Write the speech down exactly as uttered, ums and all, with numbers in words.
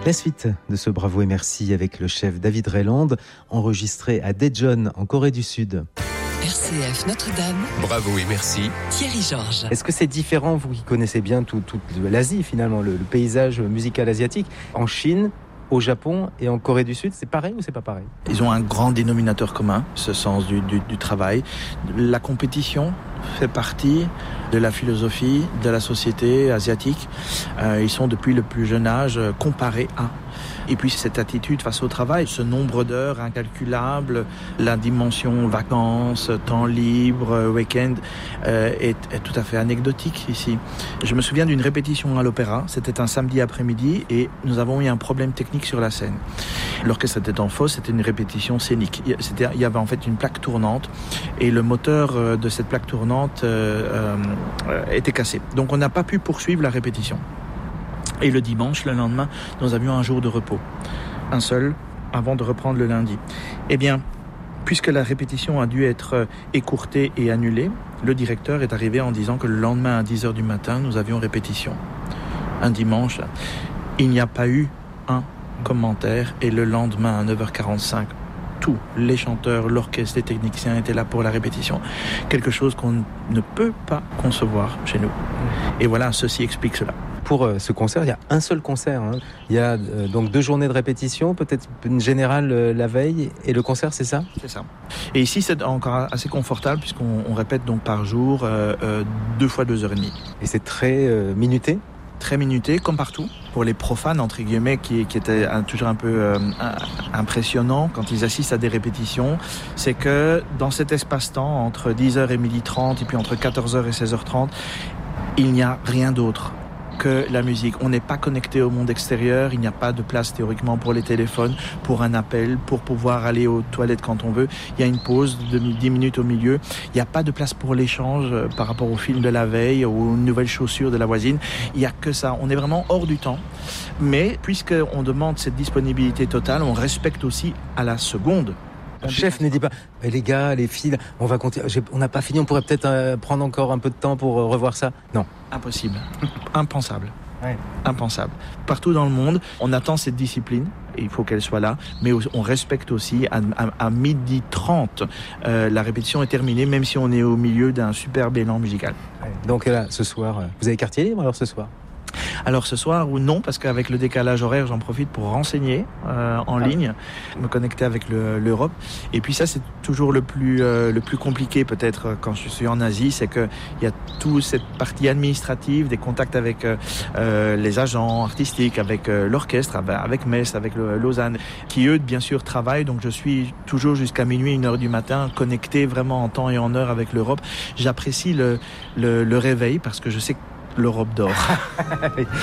La suite de ce Bravo et Merci avec le chef David Rayland, enregistré à Daejeon, en Corée du Sud. R C F Notre-Dame. Bravo et merci. Thierry Georges. Est-ce que c'est différent, vous qui connaissez bien toute tout l'Asie finalement, le, le paysage musical asiatique, en Chine, au Japon et en Corée du Sud, c'est pareil ou c'est pas pareil ? Ils ont un grand dénominateur commun, ce sens du, du, du travail. La compétition fait partie de la philosophie de la société asiatique. Euh, ils sont depuis le plus jeune âge comparés à. Et puis cette attitude face au travail, ce nombre d'heures incalculable, la dimension vacances, temps libre, week-end, euh, est, est tout à fait anecdotique ici. Je me souviens d'une répétition à l'opéra, c'était un samedi après-midi et nous avons eu un problème technique sur la scène. L'orchestre était en fausse, c'était une répétition scénique. C'était, il y avait en fait une plaque tournante et le moteur de cette plaque tournante euh, euh, était cassé. Donc on n'a pas pu poursuivre la répétition. Et le dimanche, le lendemain, nous avions un jour de repos. Un seul, avant de reprendre le lundi. Eh bien, puisque la répétition a dû être écourtée et annulée, le directeur est arrivé en disant que le lendemain à dix heures du matin, nous avions répétition. Un dimanche, il n'y a pas eu un commentaire. Et le lendemain à neuf heures quarante-cinq, tous les chanteurs, l'orchestre, les techniciens étaient là pour la répétition. Quelque chose qu'on ne peut pas concevoir chez nous. Et voilà, ceci explique cela. Pour euh, ce concert, il y a un seul concert. Hein. Il y a euh, donc deux journées de répétition, peut-être une générale euh, la veille, et le concert, c'est ça ? C'est ça. Et ici, c'est encore assez confortable, puisqu'on on répète donc par jour, euh, euh, deux fois deux heures et demie. Et c'est très euh, minuté ? Très minuté, comme partout. Pour les profanes, entre guillemets, qui, qui étaient un, toujours un peu euh, impressionnants quand ils assistent à des répétitions, c'est que dans cet espace-temps, entre dix heures et midi trente, et puis entre quatorze heures et seize heures trente, il n'y a rien d'autre que la musique. On n'est pas connecté au monde extérieur, il n'y a pas de place théoriquement pour les téléphones, pour un appel, pour pouvoir aller aux toilettes quand on veut. Il y a une pause de dix minutes au milieu. Il n'y a pas de place pour l'échange par rapport au film de la veille ou aux nouvelles chaussures de la voisine. Il n'y a que ça. On est vraiment hors du temps. Mais puisqu'on demande cette disponibilité totale, on respecte aussi à la seconde. Le chef ne dit pas mais les gars, les filles, on va continuer. On n'a pas fini, on pourrait peut-être euh, prendre encore un peu de temps pour euh, revoir ça. Non. Impossible. Impensable. Ouais. Impensable. Partout dans le monde, on attend cette discipline, et il faut qu'elle soit là, mais on respecte aussi à, à, à midi trente, euh, la répétition est terminée, même si on est au milieu d'un superbe élan musical. Ouais. Donc là, ce soir, vous avez quartier libre alors ce soir ? Alors ce soir ou non, parce qu'avec le décalage horaire, j'en profite pour renseigner euh, en ah. ligne, me connecter avec le, l'Europe. Et puis ça, c'est toujours le plus euh, le plus compliqué peut-être quand je suis en Asie, c'est que il y a toute cette partie administrative, des contacts avec euh, les agents artistiques, avec euh, l'orchestre, avec Metz, avec le, Lausanne, qui eux bien sûr travaillent. Donc je suis toujours jusqu'à minuit, une heure du matin, connecté vraiment en temps et en heure avec l'Europe. J'apprécie le le, le réveil parce que je sais que l'Europe dort.